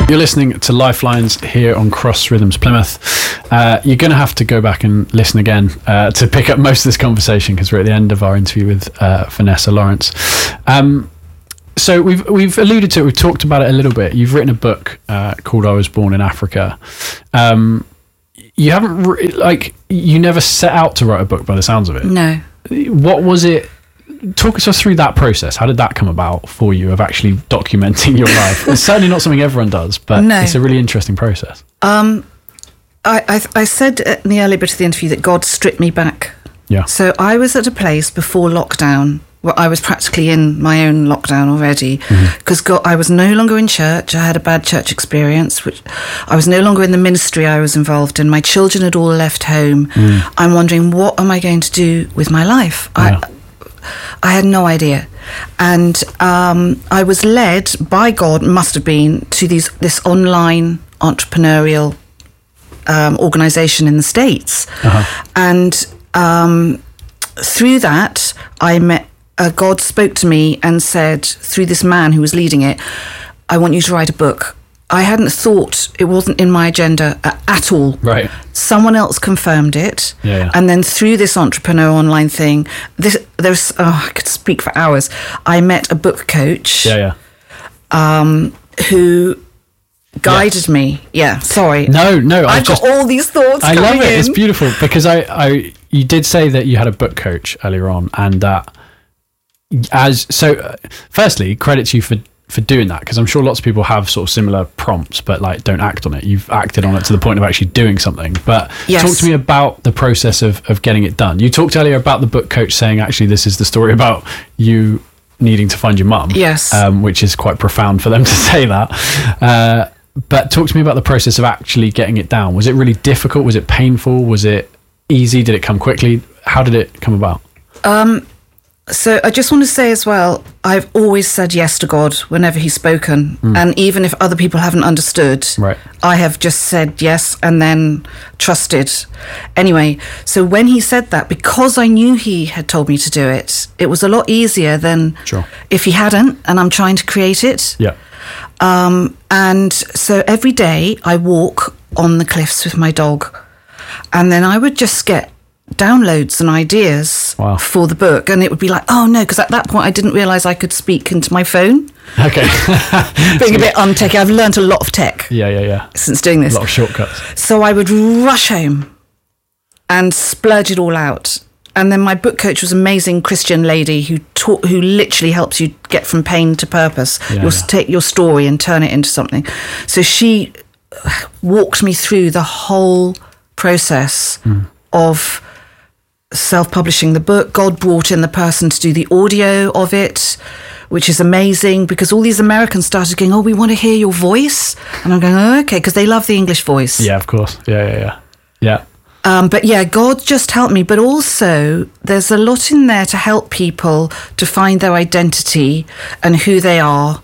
You're listening to Lifelines here on Cross Rhythms Plymouth. You're going to have to go back and listen again to pick up most of this conversation, because we're at the end of our interview with Vanessa Lawrence. So we've alluded to it, we've talked about it a little bit. You've written a book called I Was Born in Africa. You haven't, you never set out to write a book by the sounds of it. No. What was it? Talk us through that process. How did that come about for you, of actually documenting your life? It's certainly not something everyone does, but It's a really interesting process. I said in the early bit of the interview that God stripped me back. Yeah. So I was at a place before lockdown where I was practically in my own lockdown already, because I was no longer in church. I had a bad church experience, which I was no longer in the ministry I was involved in. My children had all left home. I'm wondering, what am I going to do with my life? Yeah. I had no idea. And I was led by God, must have been, to this online entrepreneurial organisation in the States. And through that, I met, God spoke to me and said, through this man who was leading it, I want you to write a book. I hadn't thought, it wasn't in my agenda at all. Right. Someone else confirmed it. Yeah. And then through this entrepreneur online thing, I could speak for hours. I met a book coach. Who guided me. Yeah, sorry. No. I've got all these thoughts I love it. in. It's beautiful, because you did say that you had a book coach earlier on, and firstly, credit to you for doing that, because I'm sure lots of people have sort of similar prompts but don't act on it. You've acted on it to the point of actually doing something. But Talk to me about the process of getting it done. You talked earlier about the book coach saying, actually, this is the story about you needing to find your mum. Yes. Which is quite profound for them to say that. But talk to me about the process of actually getting it down. Was it really difficult? Was it painful? Was it easy? Did it come quickly? How did it come about? So I just want to say as well, I've always said yes to God whenever he's spoken. And even if other people haven't understood, right, I have just said yes and then trusted. Anyway, so when he said that, because I knew he had told me to do it, it was a lot easier than if he hadn't, and I'm trying to create it. Yeah. And so every day I walk on the cliffs with my dog, and then I would just get downloads and ideas for the book, and it would be like, oh no, because at that point I didn't realise I could speak into my phone. Okay. Being a bit untechy. I've learnt a lot of tech since doing this. A lot of shortcuts. So I would rush home and splurge it all out. And then my book coach was an amazing Christian lady who literally helps you get from pain to purpose. Take your story and turn it into something. So she walked me through the whole process of self-publishing the book. God brought in the person to do the audio of it, which is amazing, because all these Americans started going, oh, we want to hear your voice. And I'm going, oh, okay, because they love the English voice. Yeah, of course. Yeah. But yeah, God just helped me. But also, there's a lot in there to help people to find their identity and who they are,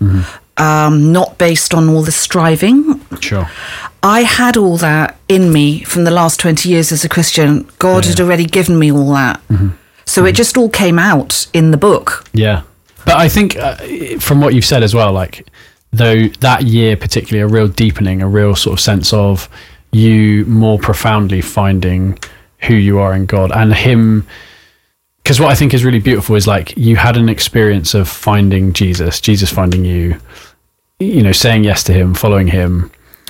not based on all the striving. Sure. I had all that in me from the last 20 years as a Christian. God had already given me all that. So it just all came out in the book. Yeah. But I think from what you've said as well, though that year particularly, a real deepening, a real sort of sense of you more profoundly finding who you are in God and him. Because what I think is really beautiful is you had an experience of finding Jesus finding you, saying yes to him, following him.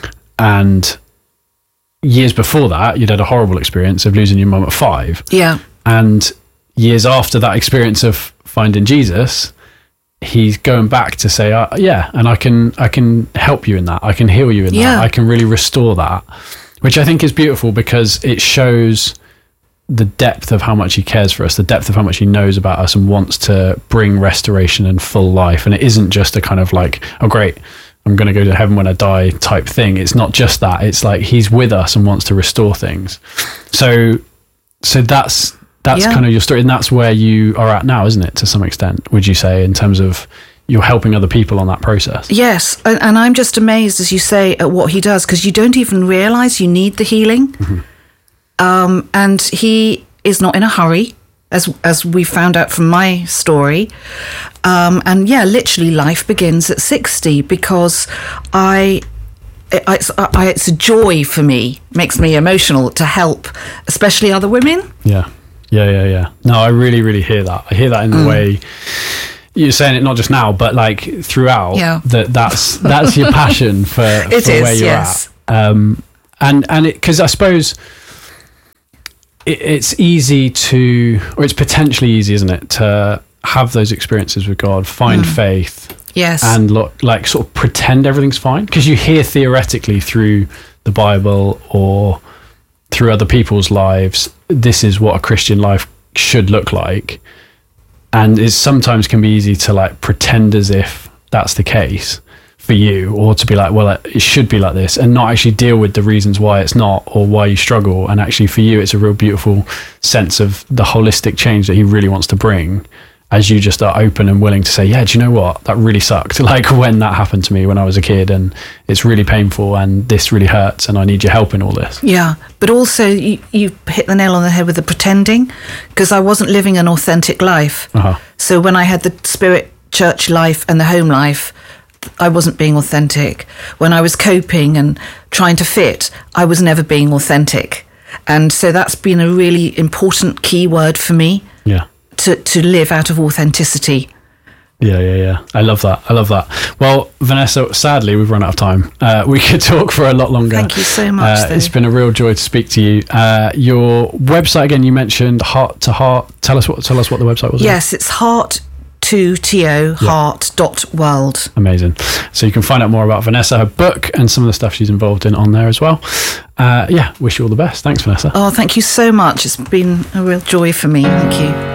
And years before that, you'd had a horrible experience of losing your mum at 5. Yeah. And years after that experience of finding Jesus, he's going back to say, and I can help you in that. I can heal you in that. I can really restore that, which I think is beautiful, because it shows the depth of how much he cares for us, the depth of how much he knows about us and wants to bring restoration and full life. And it isn't just a kind of oh, great, I'm going to go to heaven when I die type thing. It's not just that. It's he's with us and wants to restore things. So that's kind of your story. And that's where you are at now, isn't it? To some extent, would you say, in terms of you're helping other people on that process? Yes. And I'm just amazed, as you say, at what he does, because you don't even realise you need the healing. And he is not in a hurry, as we found out from my story. And literally life begins at 60, because I it's a joy for me, makes me emotional to help, especially other women. Yeah. No, I really, really hear that. I hear that in the way you're saying it, not just now, but like throughout. Yeah. That's your passion for where you're at. And because I suppose it's easy to, or it's potentially easy, isn't it, to have those experiences with God, find faith. Yes. And like sort of pretend everything's fine, because you hear theoretically through the Bible or through other people's lives, this is what a Christian life should look like. And it sometimes can be easy to like pretend as if that's the case for you, or to be like, well, it should be like this, and not actually deal with the reasons why it's not, or why you struggle. And actually for you, it's a real beautiful sense of the holistic change that he really wants to bring, as you just are open and willing to say, yeah, do you know what? That really sucked. Like when that happened to me when I was a kid, and it's really painful, and this really hurts, and I need your help in all this. Yeah. But also you hit the nail on the head with the pretending, because I wasn't living an authentic life. So when I had the spirit church life and the home life, I wasn't being authentic. When I was coping and trying to fit, I was never being authentic. And so that's been a really important key word for me. Yeah. To live out of authenticity. Yeah. I love that. Well, Vanessa, sadly, we've run out of time. We could talk for a lot longer. Thank you so much. It's been a real joy to speak to you. Your website, again, you mentioned Heart to Heart. Tell us what the website was. Yes, it's heart2to.world. Amazing. So you can find out more about Vanessa, her book, and some of the stuff she's involved in on there as well. Wish you all the best. Thanks, Vanessa. Oh, thank you so much. It's been a real joy for me. Thank you.